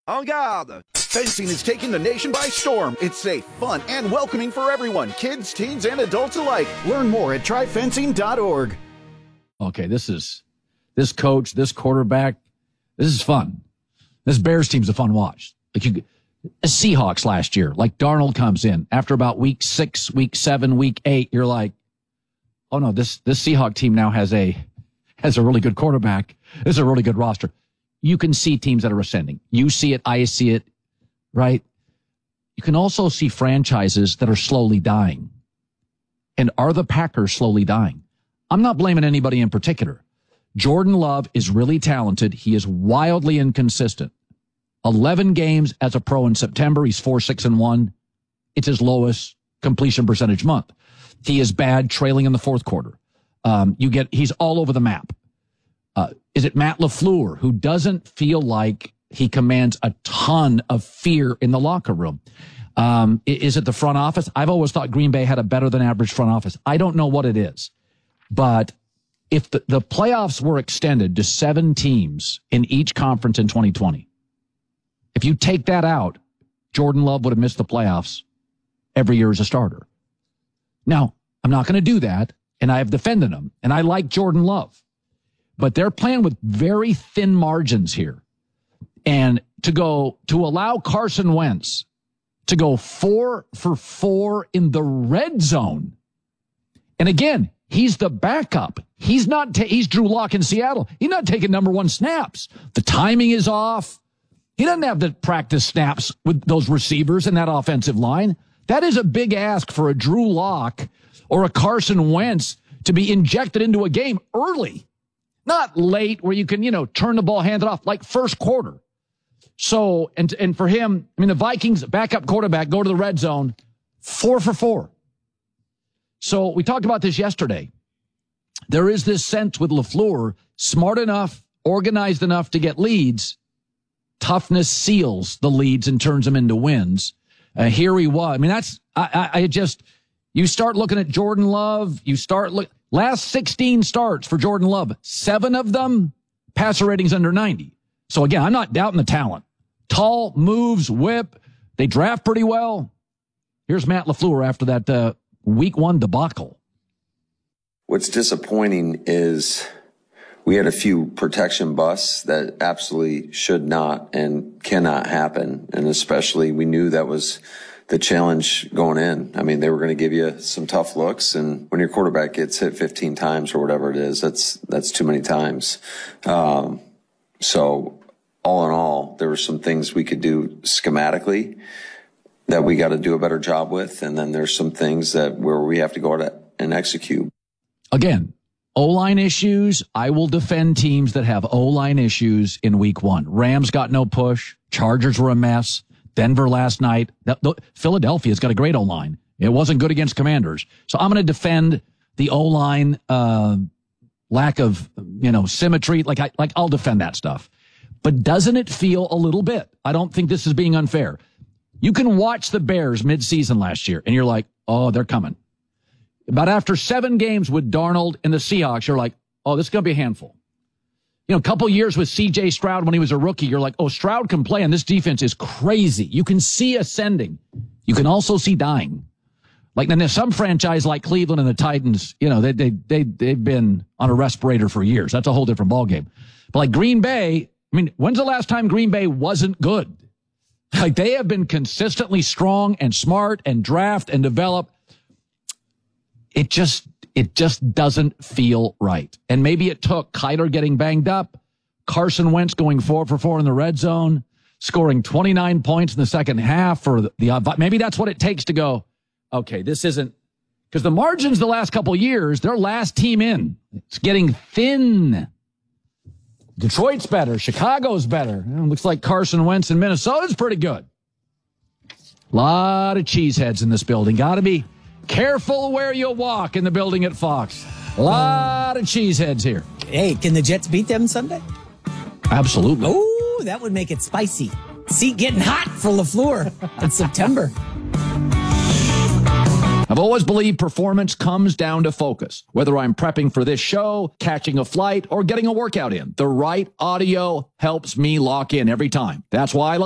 En garde! Fencing is taking the nation by storm. It's safe, fun, and welcoming for everyone, kids, teens, and adults alike. Learn more at tryfencing.org. Okay, this coach, this quarterback, this is fun. This Bears team's a fun watch. Seahawks last year, like Darnold comes in after about week 6, week 7, week 8, you're like, oh no, this Seahawk team now has a really good quarterback. This is a really good roster. You can see teams that are ascending. You see it, I see it, right? You can also see franchises that are slowly dying. And are the Packers slowly dying? I'm not blaming anybody in particular. Jordan Love is really talented. He is wildly inconsistent. 11 games as a pro in September. He's 4-6-1. It's his lowest completion percentage month. He is bad trailing in the fourth quarter. He's all over the map. Is it Matt LaFleur, who doesn't feel like he commands a ton of fear in the locker room? Is it the front office? I've always thought Green Bay had a better than average front office. I don't know what it is. But if the playoffs were extended to 7 teams in each conference in 2020, if you take that out, Jordan Love would have missed the playoffs every year as a starter. Now, I'm not going to do that, and I have defended him, and I like Jordan Love. But they're playing with very thin margins here. And to allow Carson Wentz to go 4 for 4 in the red zone. And again, he's the backup. He's Drew Lock in Seattle. He's not taking number 1 snaps. The timing is off. He doesn't have the practice snaps with those receivers in that offensive line. That is a big ask for a Drew Lock or a Carson Wentz to be injected into a game early. Not late where you can, turn the ball, hand it off, like first quarter. So, and for him, the Vikings backup quarterback go to the red zone 4 for 4. So we talked about this yesterday. There is this sense with LaFleur, smart enough, organized enough to get leads. Toughness seals the leads and turns them into wins. Here he was. You start looking at Jordan Love, last 16 starts for Jordan Love, 7 of them, passer ratings under 90. So again, I'm not doubting the talent. Tall, moves, whip. They draft pretty well. Here's Matt LaFleur after that week 1 debacle. What's disappointing is we had a few protection busts that absolutely should not and cannot happen. And especially we knew that was the challenge going in. They were going to give you some tough looks, and when your quarterback gets hit 15 times or whatever it is, that's too many times. So all in all, there were some things we could do schematically that we got to do a better job with, and then there's some things where we have to go out and execute. Again, O-line issues. I will defend teams that have O-line issues in week 1. Rams got no push. Chargers were a mess. Denver last night. Philadelphia's got a great O-line. It wasn't good against Commanders. So I'm going to defend the O-line lack of, symmetry. I'll defend that stuff. But doesn't it feel a little bit? I don't think this is being unfair. You can watch the Bears midseason last year, and you're like, oh, they're coming. But after 7 games with Darnold and the Seahawks, you're like, oh, this is going to be a handful. A couple years with C.J. Stroud when he was a rookie, you're like, oh, Stroud can play, and this defense is crazy. You can see ascending. You can also see dying. Like, then there's some franchise like Cleveland and the Titans, they've been on a respirator for years. That's a whole different ballgame. But like Green Bay, when's the last time Green Bay wasn't good? Like, they have been consistently strong and smart and draft and develop. It just doesn't feel right. And maybe it took Kyler getting banged up, Carson Wentz going 4 for 4 in the red zone, scoring 29 points in the second half maybe that's what it takes to go, okay, this isn't, because the margins the last couple of years, their last team in, it's getting thin. Detroit's better. Chicago's better. Looks like Carson Wentz in Minnesota's pretty good. A lot of cheeseheads in this building. Got to be careful where you walk in the building at Fox. A lot of cheeseheads here. Hey, can the Jets beat them Sunday? Absolutely. Oh, that would make it spicy. Seat getting hot for LaFleur in September. I've always believed performance comes down to focus. Whether I'm prepping for this show, catching a flight, or getting a workout in, the right audio helps me lock in every time. That's why I